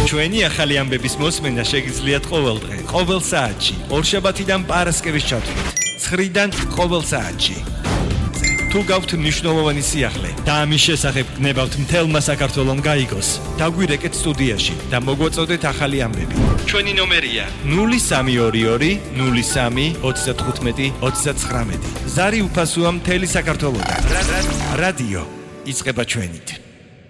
ჩვენი ახალი ამბების მოსმენა შეგიძლიათ ყოველ დღე, ყოველ საათში, ორშაბათიდან პარასკევის ჩათვლით, 9-დან ყოველ საათში. თუ გაქვთ მნიშვნელოვანი სიახლე და ამის შესახებ გნებავთ მთელმა საქართველომ გაიგოს, დაგვირეკეთ სტუდიაში და მოგვაწოდეთ ახალი ამბები. ჩვენი ნომერია 0322 03 35 39. ზარი უფასოა მთელი საქართველოდან. რადიო იწყება ჩვენით.